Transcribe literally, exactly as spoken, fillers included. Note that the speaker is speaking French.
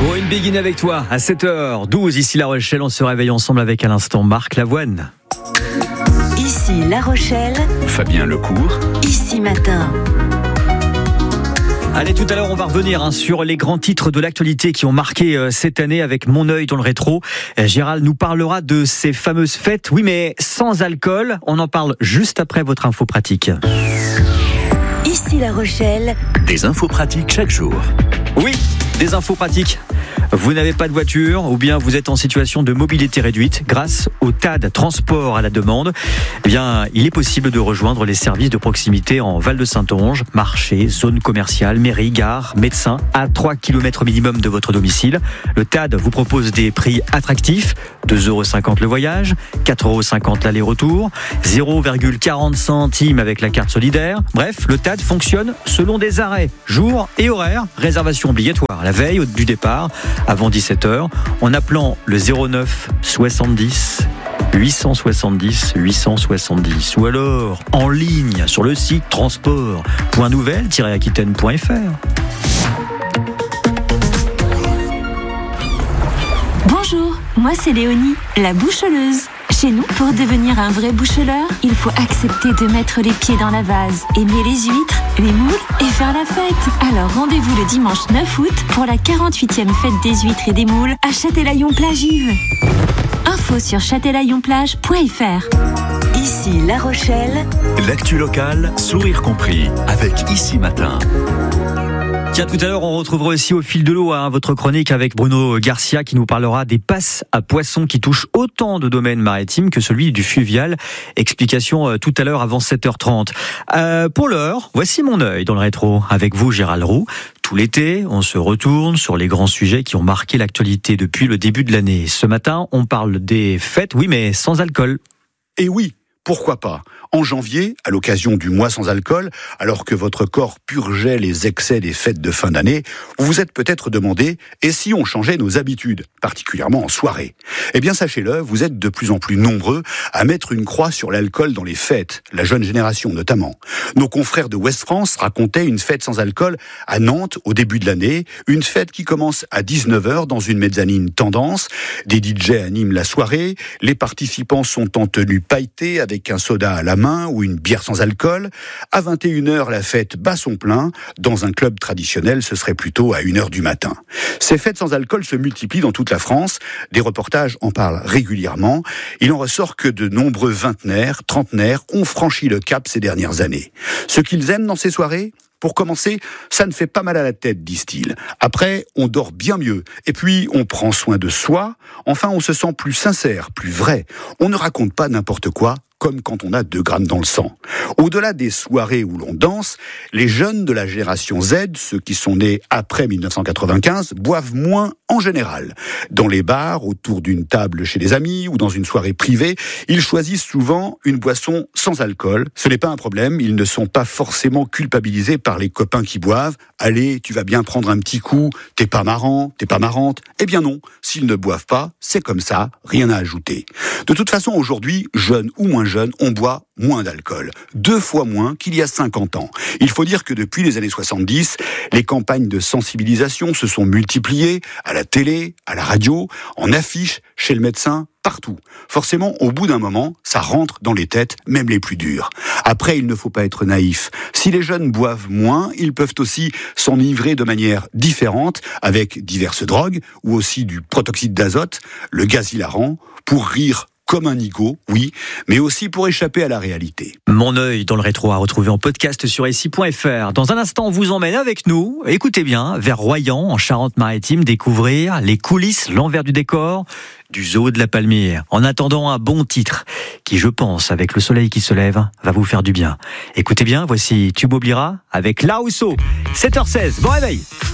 Pour une begin avec toi, à sept heures douze, ici La Rochelle, on se réveille ensemble avec à l'instant Marc Lavoine. Ici La Rochelle, Fabien Lecourt, Ici Matin. Allez, tout à l'heure, on va revenir hein, sur les grands titres de l'actualité qui ont marqué euh, cette année avec Mon œil dans le rétro. Euh, Gérald nous parlera de ces fameuses fêtes, oui, mais sans alcool. On en parle juste après votre info pratique. Ici La Rochelle, des infos pratiques chaque jour. Oui, des infos pratiques. Vous n'avez pas de voiture ou bien vous êtes en situation de mobilité réduite, grâce au T A D Transport à la demande, eh bien, il est possible de rejoindre les services de proximité en Val-de-Saintonge, marché, zone commerciale, mairie, gare, médecin, à trois kilomètres minimum de votre domicile. Le T A D vous propose des prix attractifs, deux euros cinquante le voyage, quatre euros cinquante l'aller-retour, zéro virgule quarante centimes avec la carte solidaire. Bref, le T A D fonctionne selon des arrêts, jours et horaires, réservation obligatoire la veille du départ, avant dix-sept heures, en appelant le zéro neuf soixante-dix huit cent soixante-dix huit cent soixante-dix ou alors en ligne sur le site transport point nouvelle tiret aquitaine point f r. Bonjour, moi c'est Léonie, la boucheleuse. Chez nous, pour devenir un vrai boucheleur, il faut accepter de mettre les pieds dans la vase, aimer les huîtres, les moules et faire la fête. Alors rendez-vous le dimanche neuf août pour la quarante-huitième fête des huîtres et des moules à Châtelaillon-Plage-Yves. Info sur châtelaillonplage point f r. Ici La Rochelle, L'actu locale, sourire compris, avec Ici Matin. Tiens, tout à l'heure, on retrouvera aussi au fil de l'eau hein, votre chronique avec Bruno Garcia qui nous parlera des passes à poissons qui touchent autant de domaines maritimes que celui du fluvial. Explication euh, tout à l'heure avant sept heures trente. Euh, pour l'heure, voici Mon œil dans le rétro avec vous, Gérald Roux. Tout l'été, on se retourne sur les grands sujets qui ont marqué l'actualité depuis le début de l'année. Ce matin, on parle des fêtes, oui, mais sans alcool. Et oui, pourquoi pas ? En janvier, à l'occasion du mois sans alcool, alors que votre corps purgeait les excès des fêtes de fin d'année, vous vous êtes peut-être demandé « et si on changeait nos habitudes, particulièrement en soirée ?» Eh bien, sachez-le, vous êtes de plus en plus nombreux à mettre une croix sur l'alcool dans les fêtes, la jeune génération notamment. Nos confrères de Ouest France racontaient une fête sans alcool à Nantes au début de l'année, une fête qui commence à dix-neuf heures dans une mezzanine tendance. Des D J animent la soirée, les participants sont en tenue pailletée avec un soda à la main ou une bière sans alcool. À vingt et une heures, la fête bat son plein. Dans un club traditionnel, ce serait plutôt à une heure du matin. Ces fêtes sans alcool se multiplient dans toute la France. Des reportages en parlent régulièrement. Il en ressort que de nombreux vingtenaires, trentenaires ont franchi le cap ces dernières années. Ce qu'ils aiment dans ces soirées ? Pour commencer, ça ne fait pas mal à la tête, disent-ils. Après, on dort bien mieux. Et puis, on prend soin de soi. Enfin, on se sent plus sincère, plus vrai. On ne raconte pas n'importe quoi, comme quand on a deux grammes dans le sang. Au-delà des soirées où l'on danse, les jeunes de la génération Z, ceux qui sont nés après dix-neuf cent quatre-vingt-quinze, boivent moins en général. Dans les bars, autour d'une table chez des amis ou dans une soirée privée, ils choisissent souvent une boisson sans alcool. Ce n'est pas un problème, ils ne sont pas forcément culpabilisés par les copains qui boivent. Allez, tu vas bien prendre un petit coup, t'es pas marrant, t'es pas marrante. Eh bien non, s'ils ne boivent pas, c'est comme ça, rien à ajouter. De toute façon, aujourd'hui, jeunes ou moins jeunes, on boit moins d'alcool. Deux fois moins qu'il y a cinquante ans. Il faut dire que depuis les années soixante-dix, les campagnes de sensibilisation se sont multipliées à la télé, à la radio, en affiches, chez le médecin, partout. Forcément, au bout d'un moment, ça rentre dans les têtes, même les plus dures. Après, il ne faut pas être naïf. Si les jeunes boivent moins, ils peuvent aussi s'enivrer de manière différente, avec diverses drogues, ou aussi du protoxyde d'azote, le gaz hilarant, pour rire comme un nigo, oui, mais aussi pour échapper à la réalité. Mon œil dans le rétro à retrouver en podcast sur ici point f r. Dans un instant, on vous emmène avec nous, écoutez bien, vers Royan, en Charente-Maritime, découvrir les coulisses, l'envers du décor du zoo de la Palmyre. En attendant un bon titre, qui, je pense, avec le soleil qui se lève, va vous faire du bien. Écoutez bien, voici Tu m'oublieras avec La Rousseau. sept heures seize, bon réveil.